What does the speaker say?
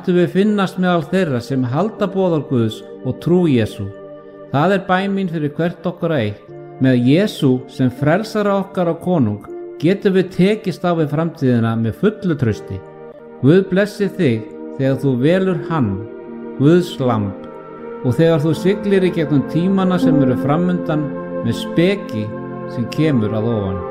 máttum við finnast meðal þeirra sem halda boðorð Guðs og trú Jesú. Það bæn mín fyrir hvert okkar eitt. Með Jesú sem frelsara okkar og konung getum við tekist á við framtíðina með fullu trausti. Guð blessi þig þegar þú velur hann, Guðs lamb, og þegar þú siglir í gegnum tímana sem eru framundan með speki sem kemur að ofan.